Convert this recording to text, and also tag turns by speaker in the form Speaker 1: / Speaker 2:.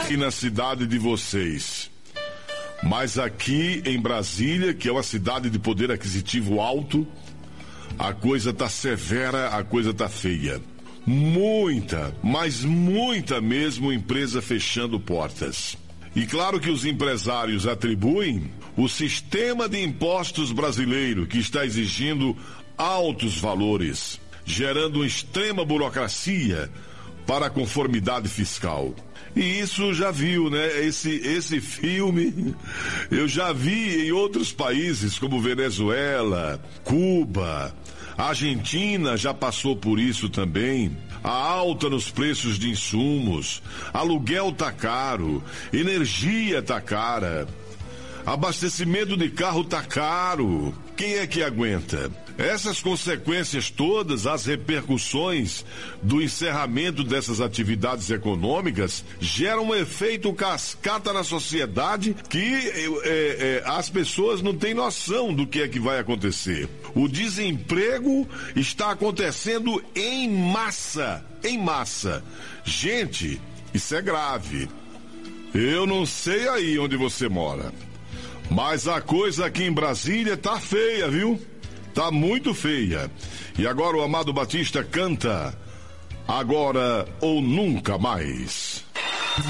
Speaker 1: aí na cidade de vocês. Mas aqui em Brasília, que é uma cidade de poder aquisitivo alto, a coisa tá severa, a coisa tá feia. Muita, mas muita mesmo empresa fechando portas. E claro que os empresários atribuem o sistema de impostos brasileiro, que está exigindo altos valores, gerando uma extrema burocracia para a conformidade fiscal. E isso já viu, né? Esse filme eu já vi em outros países como Venezuela, Cuba, a Argentina já passou por isso também. A alta nos preços de insumos, aluguel tá caro, energia tá cara, abastecimento de carro tá caro. Quem é que aguenta? Essas consequências todas, as repercussões do encerramento dessas atividades econômicas, geram um efeito cascata na sociedade que as pessoas não têm noção do que é que vai acontecer. O desemprego está acontecendo em massa, em massa. Gente, isso é grave. Eu não sei aí onde você mora, mas a coisa aqui em Brasília tá feia, viu? Tá muito feia. E agora o Amado Batista canta Agora ou Nunca Mais.